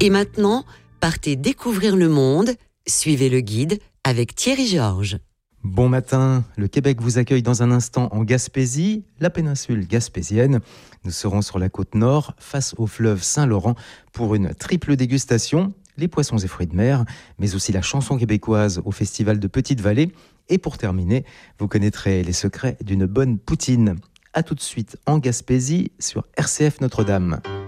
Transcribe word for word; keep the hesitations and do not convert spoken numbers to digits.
Et maintenant, partez découvrir le monde. Suivez le guide avec Thierry Georges. Bon matin, le Québec vous accueille dans un instant en Gaspésie, la péninsule gaspésienne. Nous serons sur la côte nord, face au fleuve Saint-Laurent, pour une triple dégustation, les poissons et fruits de mer, mais aussi la chanson québécoise au festival de Petite-Vallée. Et pour terminer, vous connaîtrez les secrets d'une bonne poutine. A tout de suite en Gaspésie sur R C F Notre-Dame.